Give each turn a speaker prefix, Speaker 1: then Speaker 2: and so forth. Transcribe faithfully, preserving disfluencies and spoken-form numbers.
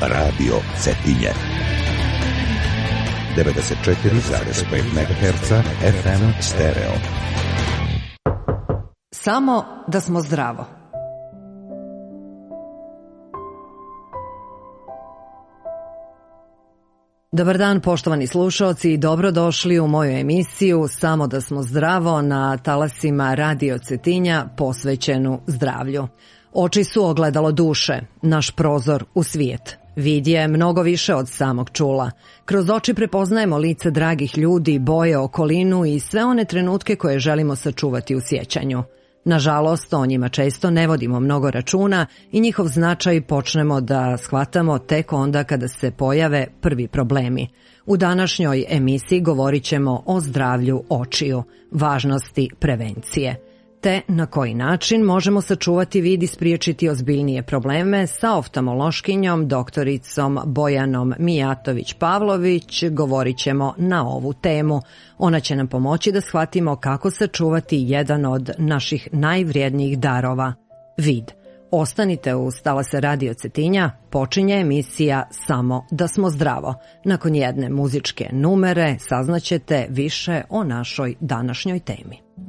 Speaker 1: Radio Cetinje. devedeset četiri zarez pet megaherca F M stereo.
Speaker 2: Samo da smo zdravo. Dobar dan, poštovani slušaoci, i dobrodošli u moju emisiju Samo da smo zdravo na talasima Radio Cetinja posvećenu zdravlju. Oči su ogledalo duše, naš prozor u svijet. Vid je mnogo više od samog čula. Kroz oči prepoznajemo lice dragih ljudi, boje, okolinu i sve one trenutke koje želimo sačuvati u sjećanju. Nažalost, o njima često ne vodimo mnogo računa i njihov značaj počnemo da shvatamo tek onda kada se pojave prvi problemi. U današnjoj emisiji govorit ćemo o zdravlju očiju, važnosti prevencije, te na koji način možemo sačuvati vid i spriječiti ozbiljnije probleme sa oftalmološkinjom doktoricom Bojanom Mijatović-Pavlović. Govorit ćemo na ovu temu. Ona će nam pomoći da shvatimo kako sačuvati jedan od naših najvrijednijih darova, vid. Ostanite uz talase Radio Cetinja, počinje emisija Samo da smo zdravo. Nakon jedne muzičke numere saznaćete više o našoj današnjoj temi.